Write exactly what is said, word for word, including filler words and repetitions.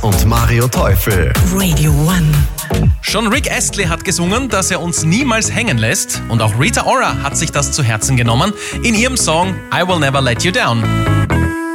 und Mario Teufel. Radio One. Schon Rick Astley hat gesungen, dass er uns niemals hängen lässt. Und auch Rita Ora hat sich das zu Herzen genommen in ihrem Song I Will Never Let You Down.